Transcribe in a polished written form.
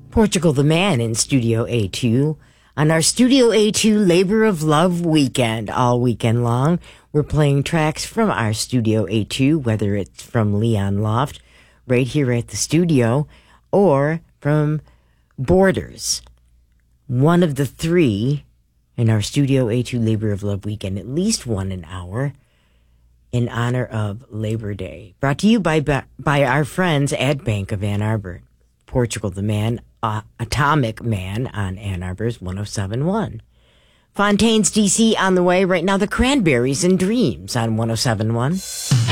Portugal the Man in Studio A2 on our Studio A2 Labor of Love weekend. All weekend long, we're playing tracks from our Studio A2, whether it's from Leon Loft, right here at the studio, or from Borders. One of the three in our Studio A2 Labor of Love weekend, at least one an hour, in honor of Labor Day. Brought to you by our friends at Bank of Ann Arbor. Portugal the Man, Atomic Man on Ann Arbor's 107.1. Fontaine's DC on the way right now. The Cranberries and Dreams on 107.1.